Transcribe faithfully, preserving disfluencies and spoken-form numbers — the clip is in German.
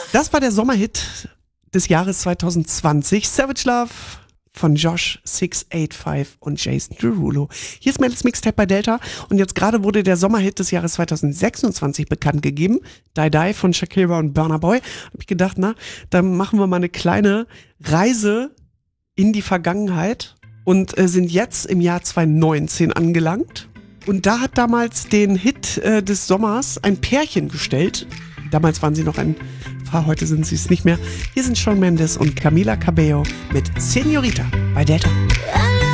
Das war der Sommerhit des Jahres zwanzig zwanzig. Savage Love von Josh sechs acht fünf und Jason Derulo. Hier ist Mel's Mixtape bei Delta und jetzt gerade wurde der Sommerhit des Jahres zwanzig sechsundzwanzig bekannt gegeben. Die Die von Shakira und Burna Boy. Hab ich gedacht, na, dann machen wir mal eine kleine Reise in die Vergangenheit und äh, sind jetzt im Jahr zwanzig neunzehn angelangt. Und da hat damals den Hit äh, des Sommers ein Pärchen gestellt. Damals waren sie noch ein Paar, heute sind sie es nicht mehr. Hier sind Shawn Mendes und Camila Cabello mit Señorita bei Delta.